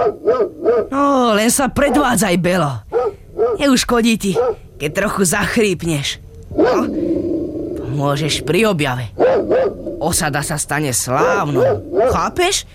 No, len sa predvádzaj, Belo. Neuškodí ti, keď trochu zachrípneš. No, môžeš pri objave. Osada sa stane slávnou. Chápeš?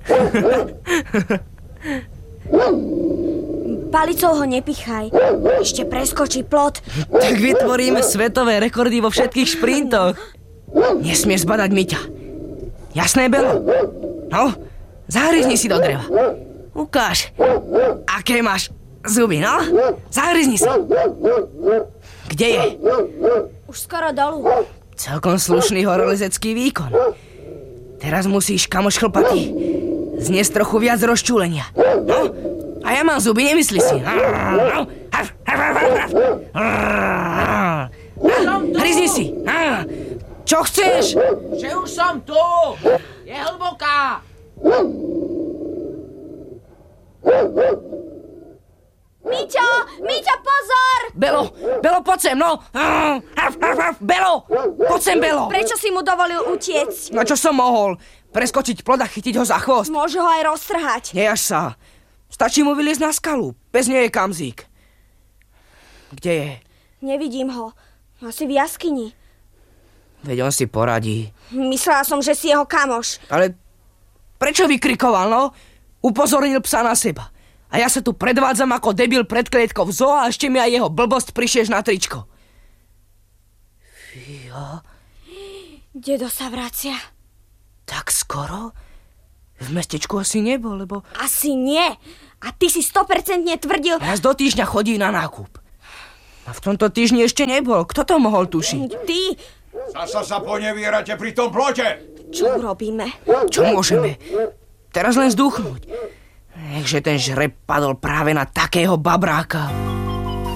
Palicou ho nepichaj. Ešte preskočí plot. Tak vytvoríme svetové rekordy vo všetkých šprintoch. Nesmieš zbadať Miťa. Jasné, Belo? No, zahryzni si do dreva. Ukáž, aké máš zuby, no? Zahryzni si. Kde je? Už skoro dolu. Celkom slušný horolezecký výkon. Teraz musíš, kamoš chlpatý, zniesť trochu viac rozčúlenia. No, a ja mám zuby, nemyslí si. Hryzni si. Čo chceš? Že už som tu. Je hlboká. Miťo, pozor! Belo, poď sem, no! Belo, poď sem, Belo! Prečo si mu dovolil utiecť? Na čo som mohol? Preskočiť plot a chytiť ho za chvost? Môže ho aj roztrhať. Nejaž sa. Stačí mu vyliezť na skalu. Bez nej je kamzík. Kde je? Nevidím ho. Asi v jaskyni. Veď on si poradí. Myslela som, že si jeho kamoš. Ale prečo vykrikoval, no? Upozornil psa na seba. A ja sa tu predvádzam ako debil pred klietkou v zoo a ešte mi aj jeho blbosť prišieš na tričko. Fíha. Dedo sa vracia. Tak skoro? V mestečku asi nebol, lebo... Asi nie. A ty si 100% tvrdil... Raz do týždňa chodí na nákup. A v tomto týždni ešte nebol. Kto to mohol tušiť? Ty... Zasa sa ponevierate pri tom plote. Čo urobíme? Čo môžeme? Teraz len vzduchnúť. Nechže ten žreb padol práve na takého babráka.